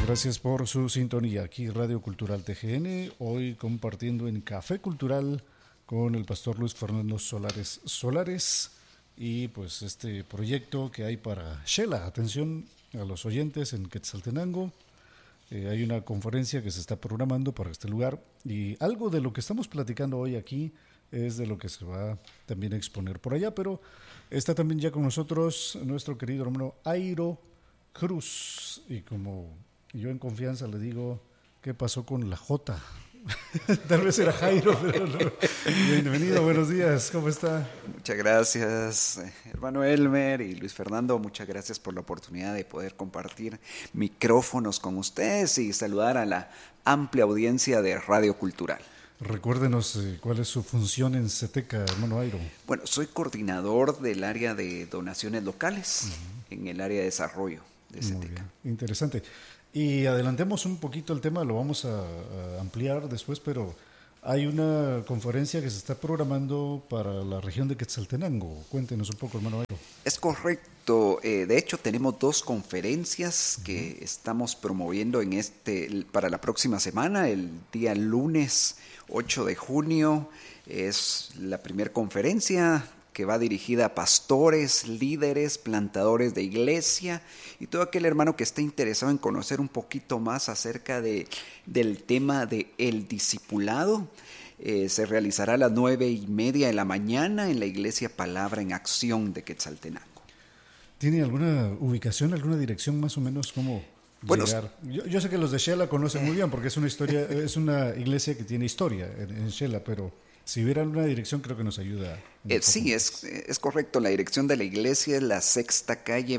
Gracias por su sintonía. Aquí Radio Cultural TGN, hoy compartiendo en Café Cultural con el pastor Luis Fernando Solares y pues este proyecto que hay para Xela. Atención a los oyentes en Quetzaltenango. Hay una conferencia que se está programando para este lugar y algo de lo que estamos platicando hoy aquí es de lo que se va también a exponer por allá, pero está también ya con nosotros nuestro querido hermano Airo Cruz, y como yo en confianza le digo, ¿qué pasó con la J? Tal vez era Jairo, pero no. Bienvenido, buenos días, ¿cómo está? Muchas gracias, hermano Elmer y Luis Fernando, muchas gracias por la oportunidad de poder compartir micrófonos con ustedes y saludar a la amplia audiencia de Radio Cultural. Recuérdenos cuál es su función en CETECA, hermano Airo. Bueno, soy coordinador del área de donaciones locales en el área de desarrollo de CETECA. Muy bien, interesante. Y adelantemos un poquito el tema, lo vamos a ampliar después, pero hay una conferencia que se está programando para la región de Quetzaltenango. Cuéntenos un poco, hermano Airo. Es correcto. De hecho, tenemos dos conferencias que estamos promoviendo para la próxima semana. El día lunes 8 de junio es la primera conferencia que va dirigida a pastores, líderes, plantadores de iglesia y todo aquel hermano que esté interesado en conocer un poquito más acerca del tema del discipulado. Se realizará a las 9:30 de la mañana en la iglesia Palabra en Acción de Quetzaltenango. ¿Tiene alguna ubicación, alguna dirección más o menos cómo llegar? Yo sé que los de Xela conocen muy bien porque es una iglesia que tiene historia en Xela, pero si hubiera una dirección creo que nos ayuda. Sí, es correcto. La dirección de la iglesia es la sexta calle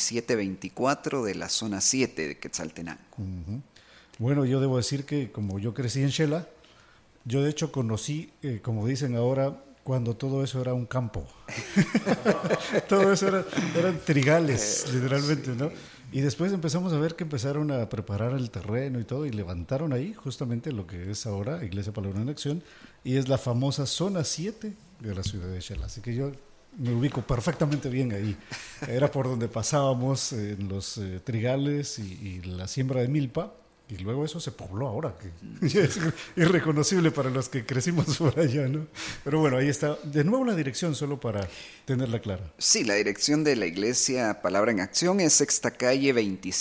2724 de la zona 7 de Quetzaltenango. Uh-huh. Bueno, yo debo decir que como yo crecí en Xela, yo de hecho conocí, como dicen ahora, cuando todo eso era un campo. Todo eso eran trigales, literalmente, ¿no? Y después empezamos a ver que empezaron a preparar el terreno y todo, y levantaron ahí justamente lo que es ahora Iglesia Palabra en Acción, y es la famosa zona 7 de la ciudad de Xela. Así que yo me ubico perfectamente bien ahí. Era por donde pasábamos en los trigales y la siembra de milpa. Y luego eso se pobló ahora, que ya es irreconocible para los que crecimos por allá, ¿no? Pero bueno, ahí está. De nuevo la dirección, solo para tenerla clara. Sí, la dirección de la iglesia Palabra en Acción es sexta calle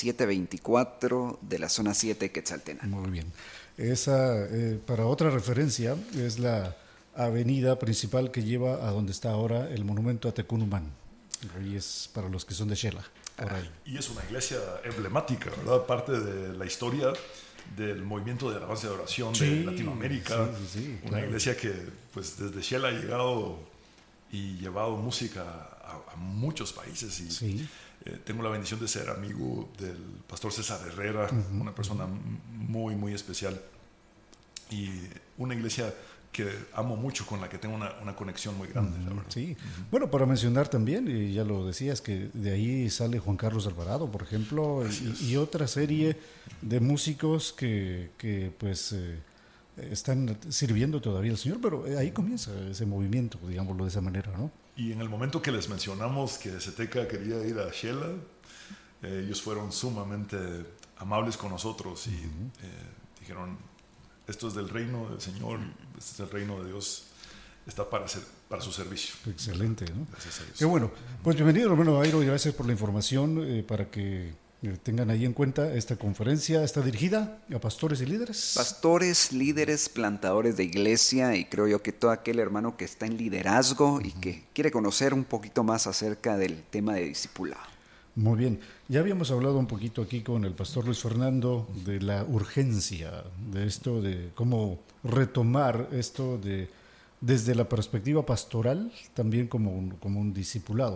2724 de la zona 7 de Quetzaltenango. Muy bien. Esa, para otra referencia, es la avenida principal que lleva a donde está ahora el monumento a Tecunumán. Ahí es para los que son de Xela. Y es una iglesia emblemática, ¿verdad? Parte de la historia del movimiento de alabanza y adoración de Latinoamérica. Sí, una claro. iglesia que pues desde Xela ha llegado y llevado música a muchos países. Y tengo la bendición de ser amigo del pastor César Herrera, una persona muy, muy especial. Y una iglesia que amo mucho, con la que tengo una conexión muy grande, la verdad. Sí, bueno, para mencionar también, y ya lo decías, que de ahí sale Juan Carlos Alvarado, por ejemplo, y otra serie de músicos que pues están sirviendo todavía al Señor, pero ahí comienza ese movimiento, digámoslo de esa manera, ¿no? Y en el momento que les mencionamos que CETECA quería ir a Xela, ellos fueron sumamente amables con nosotros y dijeron: esto es del reino del Señor, este es el reino de Dios, está para su servicio. Excelente, ¿no? Gracias a Dios. Qué bueno. Pues bienvenido, hermano Airo, y gracias por la información, para que tengan ahí en cuenta esta conferencia. ¿Está dirigida a pastores y líderes? Pastores, líderes, plantadores de iglesia, y creo yo que todo aquel hermano que está en liderazgo y que quiere conocer un poquito más acerca del tema de discipulado. Muy bien, ya habíamos hablado un poquito aquí con el pastor Luis Fernando de la urgencia de esto, de cómo retomar esto desde la perspectiva pastoral, también como un discipulado.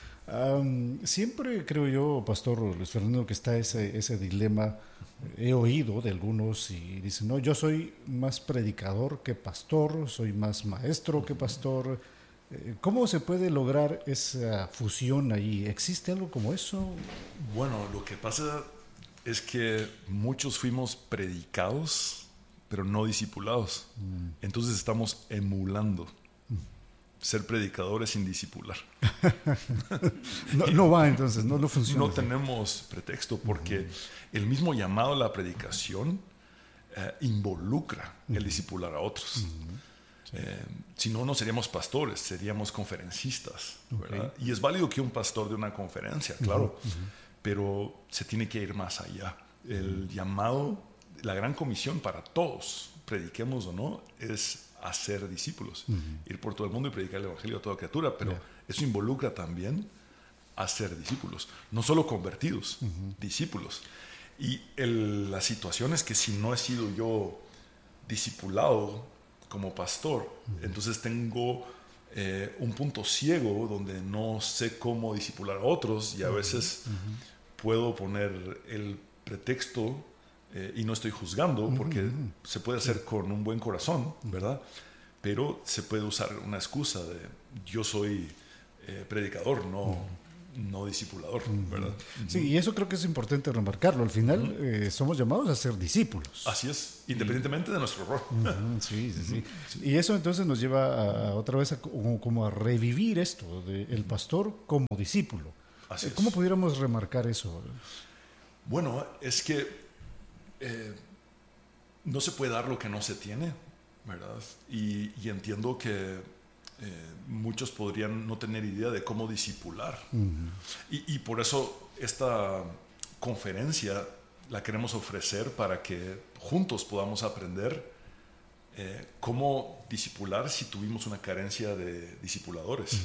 Siempre creo yo, pastor Luis Fernando, que está ese dilema. He oído de algunos y dicen: no, yo soy más predicador que pastor, soy más maestro que pastor. ¿Cómo se puede lograr esa fusión ahí? ¿Existe algo como eso? Bueno, lo que pasa es que muchos fuimos predicados, pero no discipulados. Entonces estamos emulando. ser predicadores sin discipular. No va entonces, no funciona. No tenemos pretexto porque el mismo llamado a la predicación involucra el discipular a otros. Si no, no seríamos pastores, seríamos conferencistas, ¿verdad? Y es válido que un pastor de una conferencia, claro, pero se tiene que ir más allá. El llamado, la gran comisión para todos, prediquemos o no, es hacer discípulos, ir por todo el mundo y predicar el evangelio a toda criatura, pero eso involucra también hacer discípulos, no solo convertidos, discípulos. Y la situación es que si no he sido yo discipulado como pastor, entonces tengo un punto ciego donde no sé cómo discipular a otros, y a veces puedo poner el pretexto, y no estoy juzgando, porque se puede hacer con un buen corazón, ¿verdad? Pero se puede usar una excusa de yo soy predicador, no discipulador, ¿verdad? Sí, y eso creo que es importante remarcarlo. Al final somos llamados a ser discípulos. Así es, independientemente de nuestro error. Sí. Y eso entonces nos lleva otra vez como a revivir esto del pastor como discípulo. Así es. ¿Cómo pudiéramos remarcar eso? Bueno, es que no se puede dar lo que no se tiene, ¿verdad? Y entiendo que muchos podrían no tener idea de cómo discipular. Y por eso esta conferencia la queremos ofrecer para que juntos podamos aprender cómo discipular si tuvimos una carencia de discipuladores.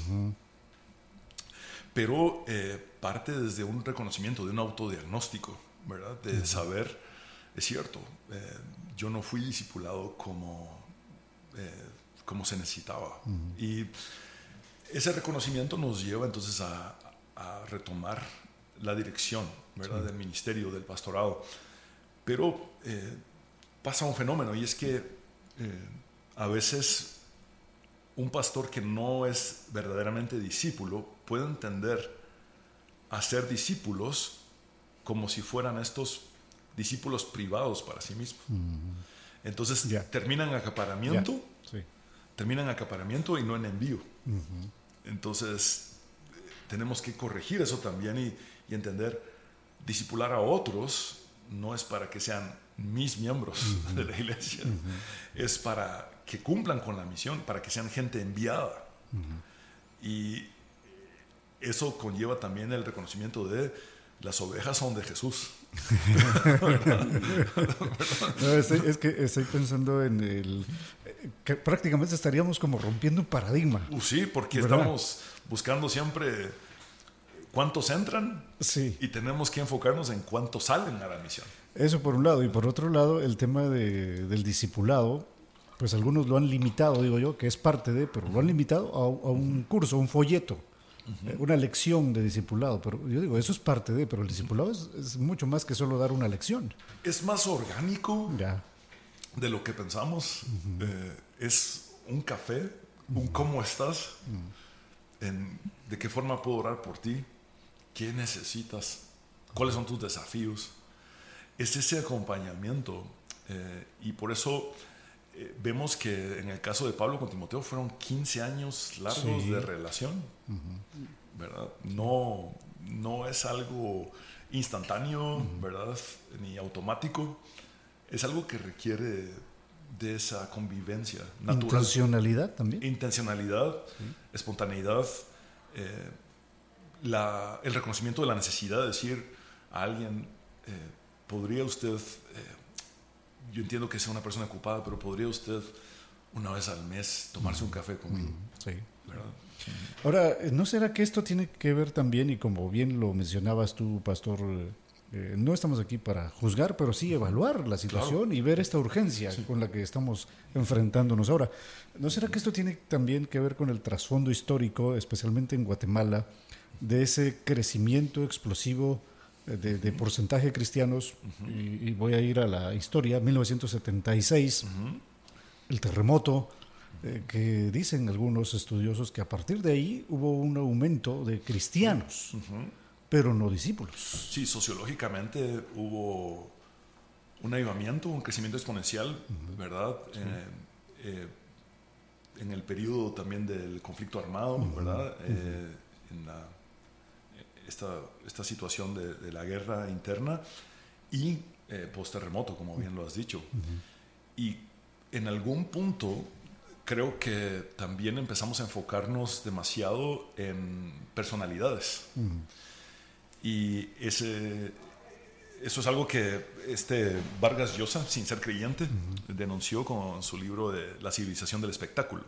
Pero parte desde un reconocimiento, de un autodiagnóstico, ¿verdad? De saber, es cierto, yo no fui discipulado como se necesitaba. Y ese reconocimiento nos lleva entonces a retomar la dirección, ¿verdad? Del ministerio, del pastorado. Pero pasa un fenómeno, y es que a veces un pastor que no es verdaderamente discípulo puede entender a ser discípulos como si fueran estos discípulos privados para sí mismos. Entonces terminan en acaparamiento, terminan en acaparamiento y no en envío. Entonces tenemos que corregir eso también y entender, discipular a otros no es para que sean mis miembros de la iglesia, es para que cumplan con la misión, para que sean gente enviada. Y eso conlleva también el reconocimiento de las ovejas son de Jesús. No, es que estoy pensando en que prácticamente estaríamos como rompiendo un paradigma. Sí, porque ¿verdad? Estamos buscando siempre cuántos entran, y tenemos que enfocarnos en cuántos salen a la misión. Eso por un lado, y por otro lado el tema del discipulado, pues algunos lo han limitado, digo yo, que es parte de, pero lo han limitado a un curso, a un folleto, una lección de discipulado. Pero yo digo, eso es parte de, pero el discipulado es mucho más que solo dar una lección. Es más orgánico de lo que pensamos. Es un café, un cómo estás, de qué forma puedo orar por ti, qué necesitas, cuáles son tus desafíos. Es ese acompañamiento, y por eso vemos que en el caso de Pablo con Timoteo fueron 15 años largos de relación, ¿verdad? No es algo instantáneo, ¿verdad? Ni automático. Es algo que requiere de esa convivencia natural. Intencionalidad también. Intencionalidad, espontaneidad, el reconocimiento de la necesidad de decir a alguien, ¿podría usted, yo entiendo que sea una persona ocupada, pero podría usted una vez al mes tomarse un café conmigo? ¿Verdad? Ahora, ¿no será que esto tiene que ver también, y como bien lo mencionabas tú, pastor, no estamos aquí para juzgar, pero sí evaluar la situación y ver esta urgencia con la que estamos enfrentándonos ahora? ¿No será que esto tiene también que ver con el trasfondo histórico, especialmente en Guatemala, de ese crecimiento explosivo de porcentaje de cristianos? Y voy a ir a la historia, 1976, el terremoto, que dicen algunos estudiosos que a partir de ahí hubo un aumento de cristianos, pero no discípulos. Sí, sociológicamente hubo un avivamiento, un crecimiento exponencial, ¿verdad? en el periodo también del conflicto armado, ¿verdad? En esta situación de la guerra interna y post-terremoto, como bien lo has dicho. Y en algún punto creo que también empezamos a enfocarnos demasiado en personalidades. Y eso es algo que Vargas Llosa, sin ser creyente, denunció con su libro de La civilización del espectáculo.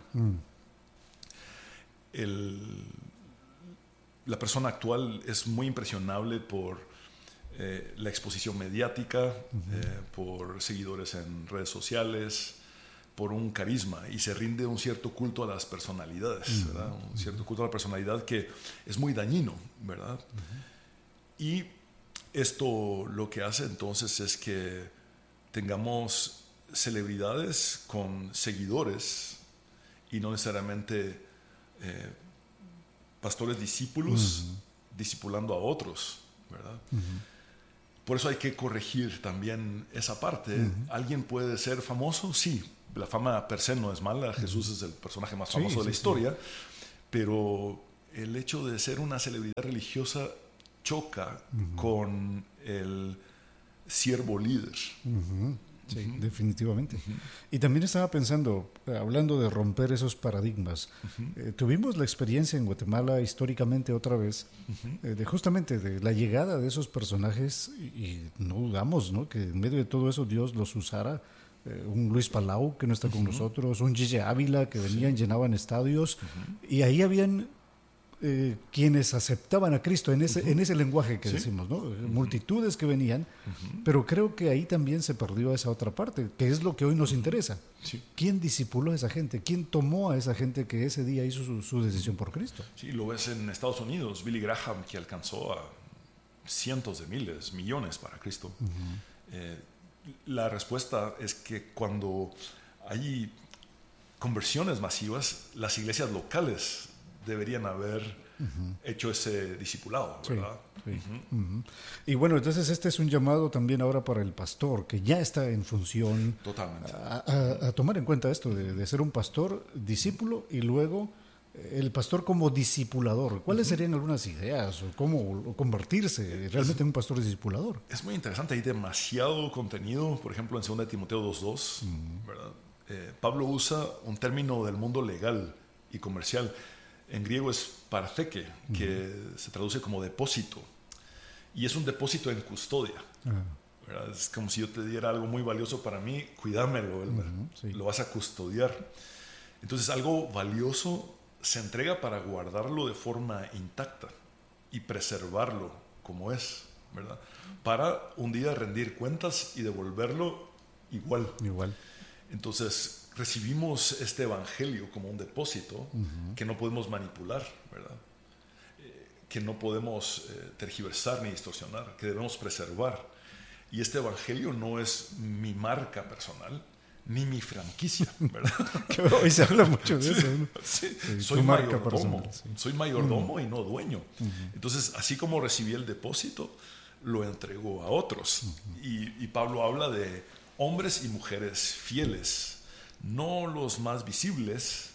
La persona actual es muy impresionable por la exposición mediática, por seguidores en redes sociales, por un carisma, y se rinde un cierto culto a las personalidades, ¿verdad? Un cierto culto a la personalidad que es muy dañino, ¿verdad? Y esto lo que hace entonces es que tengamos celebridades con seguidores y no necesariamente pastores discípulos discipulando a otros, ¿verdad? Por eso hay que corregir también esa parte. ¿Alguien puede ser famoso? Sí, la fama per se no es mala. Jesús es el personaje más famoso de la historia, pero el hecho de ser una celebridad religiosa choca con el siervo líder. Sí, definitivamente. Y también estaba pensando, hablando de romper esos paradigmas, tuvimos la experiencia en Guatemala históricamente otra vez, de justamente de la llegada de esos personajes, y no dudamos, ¿no?, que en medio de todo eso Dios los usara. Un Luis Palau que no está con nosotros, un Gigi Ávila que venían, llenaban estadios, y ahí habían quienes aceptaban a Cristo en ese lenguaje que decimos, ¿no? Multitudes que venían, pero creo que ahí también se perdió esa otra parte, que es lo que hoy nos interesa. ¿Quién discipuló a esa gente? ¿Quién tomó a esa gente que ese día hizo su decisión por Cristo? Sí, lo ves en Estados Unidos, Billy Graham, que alcanzó a cientos de miles, millones para Cristo. La respuesta es que cuando hay conversiones masivas, las iglesias locales deberían haber hecho ese discipulado, ¿verdad? Y bueno, entonces este es un llamado también ahora para el pastor, que ya está en función. Totalmente. A tomar en cuenta esto de ser un pastor, discípulo, y luego el pastor como discipulador. ¿Cuáles serían algunas ideas o cómo convertirse realmente en un pastor discipulador? Es muy interesante, hay demasiado contenido, por ejemplo en 2 Timoteo 2:2, ¿verdad? Pablo usa un término del mundo legal y comercial. En griego es partheke, que se traduce como depósito, y es un depósito en custodia. ¿Verdad? Es como si yo te diera algo muy valioso para mí, cuídamelo, lo vas a custodiar. Entonces algo valioso se entrega para guardarlo de forma intacta y preservarlo como es, ¿verdad? Para un día rendir cuentas y devolverlo igual. Entonces recibimos este evangelio como un depósito que no podemos manipular, ¿verdad? Que no podemos tergiversar ni distorsionar, que debemos preservar. Y este evangelio no es mi marca personal, ni mi franquicia, ¿verdad? Hoy se habla mucho de eso, ¿no? Soy mayordomo, soy mayordomo y no dueño. Entonces, así como recibí el depósito, lo entregó a otros. Y Pablo habla de hombres y mujeres fieles, no los más visibles.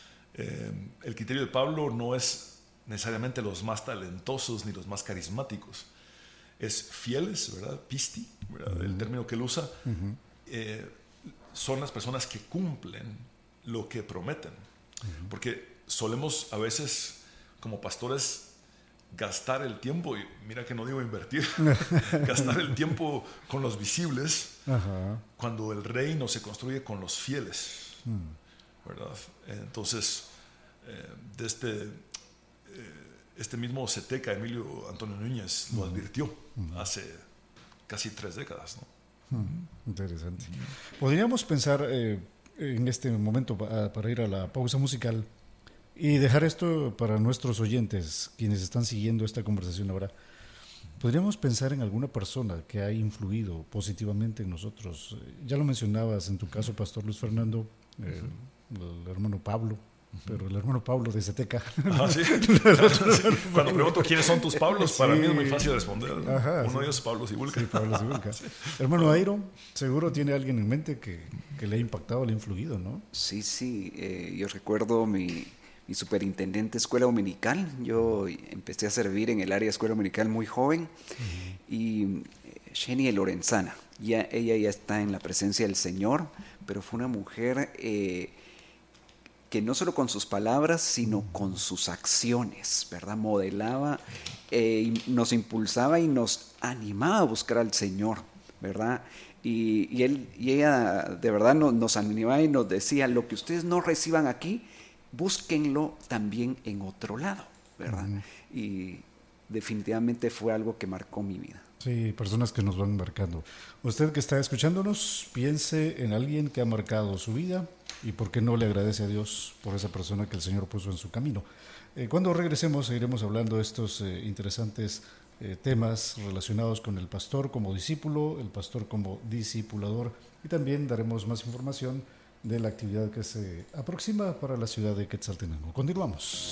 El criterio de Pablo no es necesariamente los más talentosos ni los más carismáticos. Es fieles, ¿verdad? Pisti, ¿verdad? El término que él usa. Son las personas que cumplen lo que prometen. Porque solemos a veces, como pastores, gastar el tiempo, y mira que no digo invertir, gastar el tiempo con los visibles, cuando el reino se construye con los fieles, ¿verdad? Entonces, de este mismo Ceteca, Emilio Antonio Núñez, lo advirtió hace casi 3 décadas, ¿no? Interesante. Podríamos pensar en este momento, para ir a la pausa musical, y dejar esto para nuestros oyentes, quienes están siguiendo esta conversación ahora. Podríamos pensar en alguna persona que ha influido positivamente en nosotros. Ya lo mencionabas en tu caso, Pastor Luis Fernando, el hermano Pablo, pero el hermano Pablo de Zeteca. Ah, sí. Cuando pregunto quiénes son tus Pablos, para mí es muy fácil responder. Ajá, Uno de ellos es Pablo Sibulka. Sí, Pablo Sibulka. Hermano Airo, seguro tiene alguien en mente que le ha impactado, le ha influido, ¿no? Sí, yo recuerdo mi superintendente de escuela dominical. Yo empecé a servir en el área de escuela dominical muy joven. Y Jenny Lorenzana, ella ya está en la presencia del Señor, pero fue una mujer que no solo con sus palabras, sino con sus acciones, ¿verdad? Modelaba, y nos impulsaba y nos animaba a buscar al Señor, ¿verdad? Y ella de verdad nos animaba y nos decía, lo que ustedes no reciban aquí, búsquenlo también en otro lado, ¿verdad? Y definitivamente fue algo que marcó mi vida. Sí, personas que nos van marcando. Usted que está escuchándonos, piense en alguien que ha marcado su vida y por qué no le agradece a Dios por esa persona que el Señor puso en su camino. Cuando regresemos seguiremos hablando de estos interesantes temas relacionados con el pastor como discípulo, el pastor como discipulador, y también daremos más información de la actividad que se aproxima para la ciudad de Quetzaltenango. Continuamos.